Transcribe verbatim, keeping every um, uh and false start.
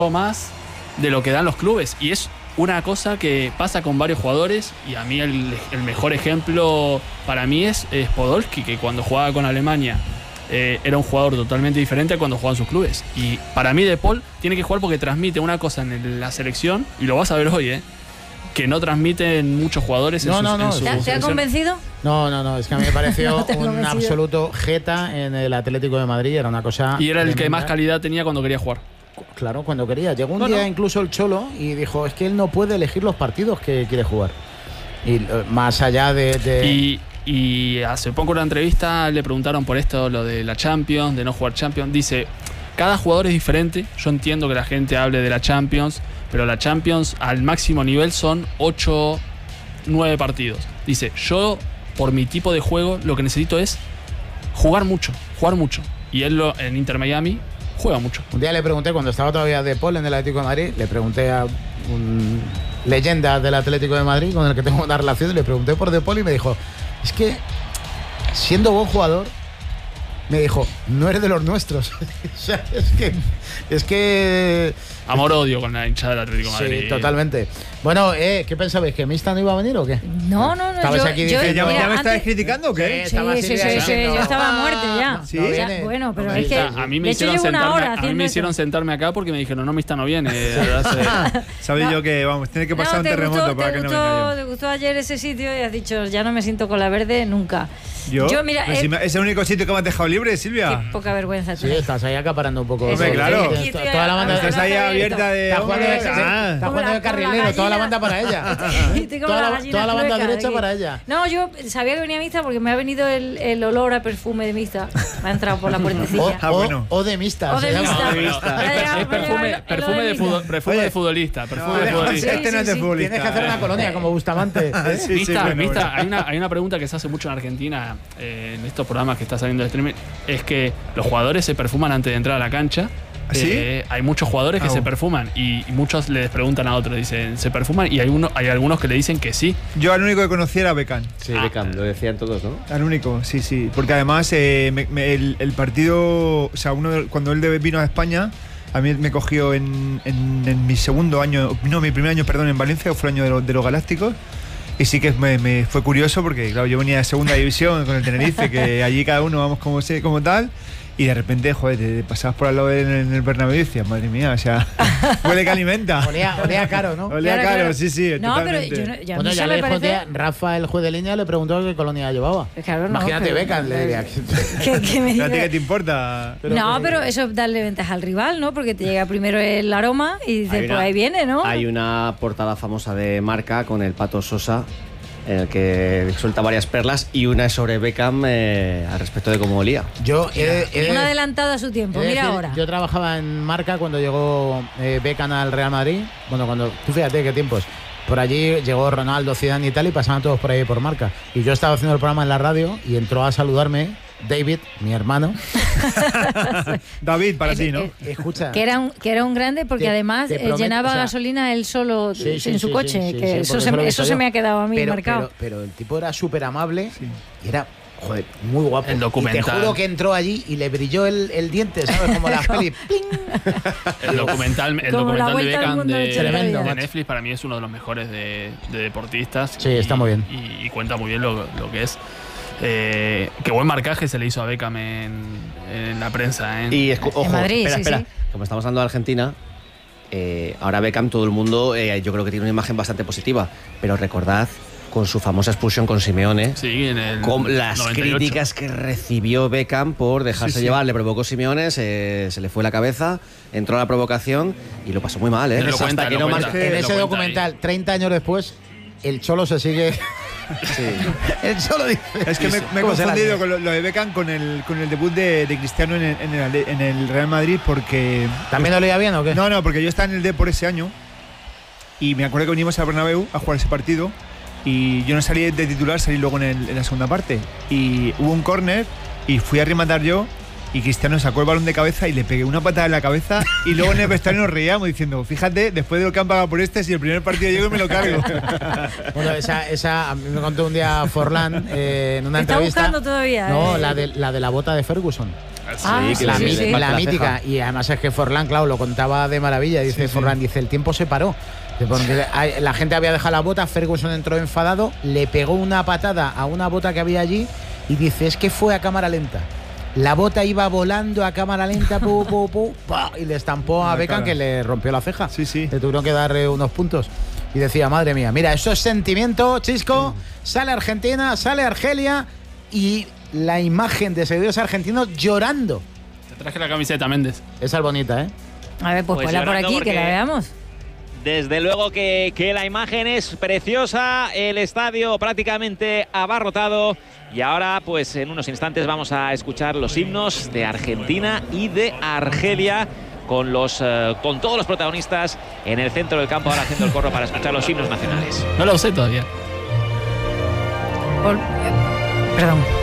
más de lo que dan los clubes. Y es una cosa que pasa con varios jugadores. Y a mí el, el mejor ejemplo para mí es, es Podolski, que cuando jugaba con Alemania eh, era un jugador totalmente diferente a cuando jugaba en sus clubes. Y para mí De Paul tiene que jugar porque transmite una cosa en el, la selección, y lo vas a ver hoy, ¿eh? que no transmiten muchos jugadores en no, sus, no, no, en sus ¿Te, ¿Te ha convencido? No, no, no, es que a mí me pareció No te un convencido. absoluto jeta en el Atlético de Madrid, era una cosa Y era el tremenda. que más calidad tenía cuando quería jugar. Claro, cuando quería. Llegó un No, día no. incluso el Cholo y dijo, es que él no puede elegir los partidos que quiere jugar. Y eh, más allá de... de... Y, y hace poco en una entrevista le preguntaron por esto, lo de la Champions, de no jugar Champions. Dice, cada jugador es diferente. Yo entiendo que la gente hable de la Champions, pero la Champions al máximo nivel son ocho, nueve partidos. Dice, yo por mi tipo de juego lo que necesito es jugar mucho, jugar mucho. Y él lo, en Inter Miami juega mucho. Un día le pregunté, cuando estaba todavía De Paul en el Atlético de Madrid, le pregunté a un leyenda del Atlético de Madrid con el que tengo una relación, y le pregunté por De Paul y me dijo, es que siendo buen jugador, me dijo, no eres de los nuestros. O sea, es que... Es que Amor-odio con la hinchada del Atlético de sí, Madrid. totalmente. Bueno, eh, ¿qué pensabais? ¿Que Mista no iba a venir o qué? No, no, no. ¿Estabais yo, aquí yo, diciendo- ¿Ya, mira, ya me estáis antes- criticando o qué? Sí, Sí, estaba sí, sí, Silvia sí, diciendo, yo estaba a "Ah, muerte ya. no Sí. Ya, viene". bueno, pero No es que viene. A mí me de hecho hicieron llevo una sentarme, hora a mí haciendo me eso. hicieron sentarme acá porque me dijeron, no, Mista no viene. Hace- Sabéis No. yo que, vamos, tiene que pasar No, un te terremoto gustó, para te que no gustó, venga te gustó ayer ese sitio y has dicho, ya no me siento con la verde nunca. yo. Yo, mira, Pero eh, si me- es el único sitio que me has dejado libre, Silvia. Qué poca vergüenza Sí, tienes. estás ahí acaparando un poco. Eso, Hombre, claro. Toda- aquí estoy Toda la banda... a- Estás ahí abierta de. Está jugando de, hombre, sí, ah. está jugando Como la- de como la carrilero, toda la gallina. banda para ella. Estoy como toda la la, gallina toda la banda flueca derecha aquí. para ella. No, yo sabía que venía Mista porque me ha venido el, el olor a perfume de Mista. Me ha entrado por la O, puertecilla. Ah, o- bueno. o de Mista. O se de llama. Mista. No, de Mista. Me ha llegado- Es me ha llegado perfume, el- el perfume, olor de, Mista. fútbol- perfume Oye. de futbolista. Perfume No, de deja- futbolista. este no es Sí, de sí, futbolista. Tienes que hacer una colonia como Bustamante. ¿eh? Sí, sí, Mista, bueno, Mista, bueno. Hay, una, hay una pregunta que se hace mucho en Argentina eh, en estos programas que está saliendo de streaming, es que los jugadores se perfuman antes de entrar a la cancha. ¿Sí? Eh, hay muchos jugadores que Ah, se bueno. perfuman y, y muchos les preguntan a otros, dicen, ¿se perfuman? Y hay, uno, hay algunos que le dicen que sí. Yo al único que conocía era Beckham. Sí, Beckham, lo decían todos, ¿no? Al único, sí, sí. Porque además eh, me- me- el, el partido, o sea, uno de- cuando él de- vino a España, a mí me cogió en, en- en mi segundo año, no, mi primer año, perdón, en Valencia, que fue el año de, lo- de los Galácticos. Y sí que me, me fue curioso porque, claro, yo venía de segunda división con el Tenerife, que allí cada uno vamos como, sé, como tal. Y de repente, joder, te, te pasabas por al lado en, en el Bernabéu y decías, madre mía, o sea, huele que alimenta. Olía, olía caro, ¿no? Olía Claro, caro, claro. sí, sí, No, pero totalmente. yo, no- yo a Bueno, mí ya eso le me dijo un parece... día, Rafa, el juez de línea, le preguntó qué colonia llevaba. Claro, no, Imagínate pero- Beckham, le diría. que, que me ¿A ti diga- qué te importa? no, pero eso es darle ventaja al rival, ¿no? Porque te llega primero el aroma y dices, Hay pues una- ahí viene, ¿no? Hay una portada famosa de Marca con el Pato Sosa, en el que suelta varias perlas, y una es sobre Beckham eh, al respecto de cómo olía. Yo he, he de- Un adelantado a su tiempo, he de mira decir, ahora. Yo trabajaba en Marca cuando llegó eh, Beckham al Real Madrid. Bueno, cuando tú fíjate qué tiempos. Por allí llegó Ronaldo, Zidane y tal, y pasaban todos por ahí por Marca. Y yo estaba haciendo el programa en la radio y entró a saludarme David, mi hermano. David, para Eh, ti, ¿no? eh, Escucha. Que era, un, que era un grande porque Te- además te eh, prometo, llenaba o sea, gasolina él solo Sí, sí, en su sí, coche. sí, sí, que sí, eso porque se, lo he me- visto eso se yo. me ha quedado a mí pero, marcado. Pero, pero el tipo era súper amable y era, joder, muy guapo. El documental. Y te juro que entró allí y le brilló el, el diente, ¿sabes? Como las pelis. ¡Ping! El documental, el Como la documental de vuelta al Beckham mundo de, en ochenta Tremendo, de macho. Netflix para mí es uno de los mejores de, de deportistas. Sí, está muy bien. Y, y cuenta muy bien lo, lo que es. Eh, qué buen marcaje se le hizo a Beckham en, en la prensa. ¿eh? Y escu- ojo, Madrid, espera, sí, espera. sí. Como estamos hablando de Argentina, eh, ahora Beckham, todo el mundo, eh, yo creo que tiene una imagen bastante positiva. Pero recordad, con su famosa expulsión con Simeone, Sí, en el con las noventa y ocho. críticas que recibió Beckham por dejarse Sí, sí. llevar, le provocó Simeone, se, se le fue la cabeza, entró a la provocación y lo pasó muy mal, ¿eh? Lo Hasta cuenta, que lo no cuenta. marca- En lo ese cuenta documental, treinta años después, el Cholo se sigue. Sí. El Cholo dice. Es que me, me he ¿Cómo será? confundido con lo, lo de Beckham con el, con el debut de, de Cristiano en el, en, el, en el Real Madrid porque... ¿También lo leía bien o qué? No, no, porque yo estaba en el D por ese año y me acuerdo que vinimos al Bernabéu a jugar ese partido y yo no salí de titular, salí luego en, el- en la segunda parte y hubo un córner y fui a rematar yo y Cristiano sacó el balón de cabeza y le pegué una patada en la cabeza y luego en el vestuario nos reíamos diciendo, fíjate, después de lo que han pagado por este, si el primer partido llego y me lo cargo. Bueno, esa, esa a mí me contó un día Forlán eh, en una ¿Te está entrevista. buscando todavía? No, eh? la de, la de la bota de Ferguson. Ah, Sí, sí, que la sí, mi- sí. la la mítica. ceja. Y además es que Forlán, claro, lo contaba de maravilla. Dice Forlán, dice, el tiempo se paró. Dice, porque hay- la gente había dejado la bota, Ferguson entró enfadado, le pegó una patada a una bota que había allí y dice, es que fue a cámara lenta. La bota iba volando a cámara lenta, pu, pu, pu, pa, y le estampó a La Beckham, cara. que le rompió la ceja. Sí, sí. Le tuvieron que dar eh, unos puntos. Y decía, madre mía, mira, eso es sentimiento, Chisco. Sale Argentina, sale Argelia y la imagen de seguidores argentinos llorando. Te traje la camiseta, Méndez. Esa es bonita, ¿eh? A ver, pues, Pues ponla por llorando aquí, porque- que la veamos. Desde luego que, que la imagen es preciosa, el estadio prácticamente abarrotado y ahora pues en unos instantes vamos a escuchar los himnos de Argentina y de Argelia con, los, eh, con todos los protagonistas en el centro del campo ahora haciendo el corro para escuchar los himnos nacionales. No lo usé todavía. Por- eh, Perdón.